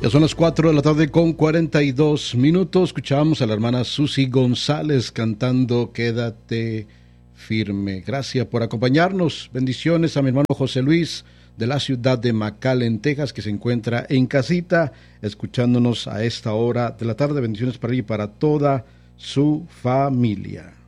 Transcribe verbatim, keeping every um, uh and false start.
Ya son las cuatro de la tarde con cuarenta y dos minutos. Escuchábamos a la hermana Susi González cantando Quédate firme. Gracias por acompañarnos. Bendiciones a mi hermano José Luis de la ciudad de McAllen, Texas, que se encuentra en casita escuchándonos a esta hora de la tarde. Bendiciones para él y para toda su familia.